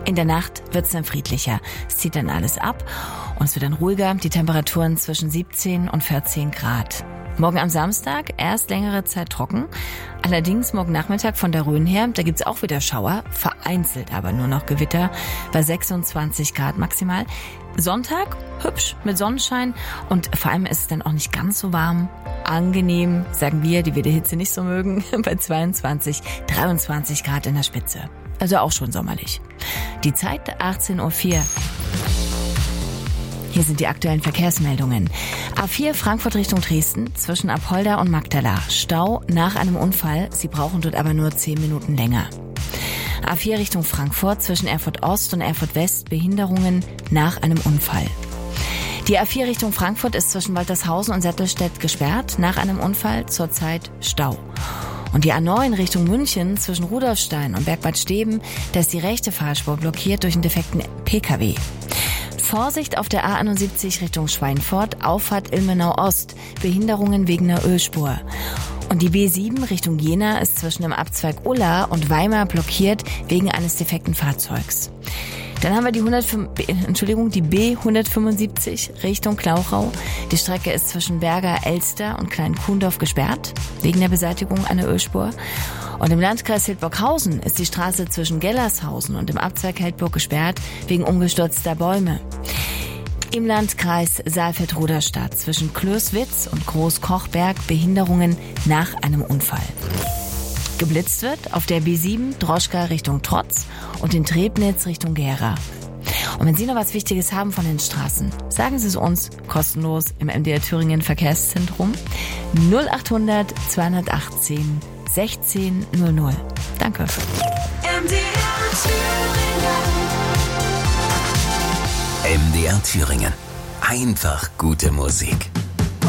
In der Nacht wird's dann friedlicher. Es zieht dann alles ab und es wird dann ruhiger. Die Temperaturen zwischen 17 und 14 Grad. Morgen am Samstag erst längere Zeit trocken. Allerdings morgen Nachmittag von der Rhön her, da gibt's auch wieder Schauer. Vereinzelt aber nur noch Gewitter bei 26 Grad maximal. Sonntag hübsch mit Sonnenschein und vor allem ist es dann auch nicht ganz so warm. Angenehm, sagen wir, die die Hitze nicht so mögen, bei 22, 23 Grad in der Spitze. Also auch schon sommerlich. Die Zeit 18:04 Uhr. Hier sind die aktuellen Verkehrsmeldungen. A4 Frankfurt Richtung Dresden zwischen Apolda und Magdala. Stau nach einem Unfall. Sie brauchen dort aber nur 10 Minuten länger. A4 Richtung Frankfurt zwischen Erfurt Ost und Erfurt West. Behinderungen nach einem Unfall. Die A4 Richtung Frankfurt ist zwischen Waltershausen und Sättelstedt gesperrt. Nach einem Unfall zurzeit Stau. Und die A9 Richtung München zwischen Rudolfstein und Bergbad Steben, da ist die rechte Fahrspur blockiert durch einen defekten Pkw. Vorsicht auf der A71 Richtung Schweinfurt, Auffahrt Ilmenau Ost, Behinderungen wegen einer Ölspur. Und die B7 Richtung Jena ist zwischen dem Abzweig Ulla und Weimar blockiert wegen eines defekten Fahrzeugs. Dann haben wir die B175 Richtung Klauchau. Die Strecke ist zwischen Berger Elster und Klein-Kuhndorf gesperrt, wegen der Beseitigung einer Ölspur. Und im Landkreis Hildburghausen ist die Straße zwischen Gellershausen und dem Abzweig Heldburg gesperrt, wegen umgestürzter Bäume. Im Landkreis Saalfeld-Ruderstadt zwischen Klößwitz und Großkochberg Behinderungen nach einem Unfall. Geblitzt wird auf der B7 Droschka Richtung Trotz und in Trebnitz Richtung Gera. Und wenn Sie noch was Wichtiges haben von den Straßen, sagen Sie es uns kostenlos im MDR Thüringen Verkehrszentrum 0800 218 1600. Danke. MDR Thüringen. Einfach gute Musik.